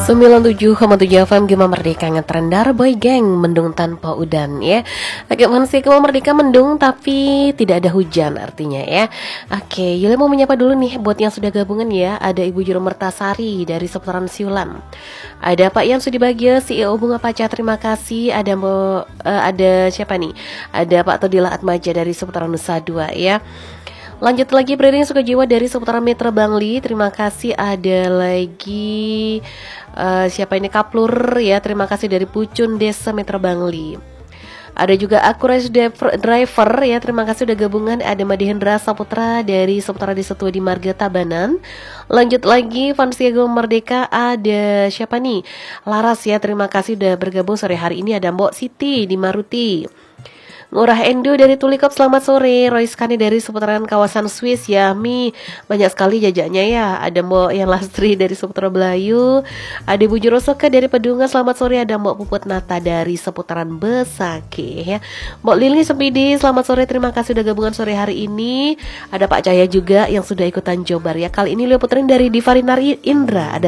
97,7 FM Gema Merdeka ngetrendar boy gang mendung tanpa udan ya. Oke, masih Gema Merdeka mendung tapi tidak ada hujan artinya ya. Oke, Yuli mau menyapa dulu nih buat yang sudah gabungan ya. Ada Ibu Juru Mertasari dari seputaran Siulam. Ada Pak Yan Sudibagio CEO Bunga Paca, terima kasih. Ada siapa nih? Ada Pak Todila Atmaja dari seputaran Nusa Dua ya. Lanjut lagi Branding Sukajiwa dari seputaran Mitra Bangli, terima kasih. Ada lagi siapa ini, Kaplur ya, terima kasih dari Pucun Desa Mitra Bangli. Ada juga Akurais Driver ya, terima kasih udah gabungan. Ada Madihendra Saputra dari seputaran Desa Tua di Marga Tabanan. Lanjut lagi Fansia Gema Merdeka, ada siapa nih, Laras ya, terima kasih udah bergabung sore hari ini. Ada Mbok Siti di Maruti. Ngurah Endo dari Tulikop, selamat sore. Roy Skani dari seputaran kawasan Swiss ya. Banyak sekali jajaknya ya. Ada Mbok yang Lastri dari seputaran Belayu. Ada Bu Jurosoka dari Pedungan, selamat sore. Ada Mbok Puput Nata dari seputaran Besake ya. Mbok Lili Sepidi, selamat sore. Terima kasih udah gabungan sore hari ini. Ada Pak Cahya juga yang sudah ikutan jobar ya. Kali ini Leo Putrin dari Divarinari Indra. Ada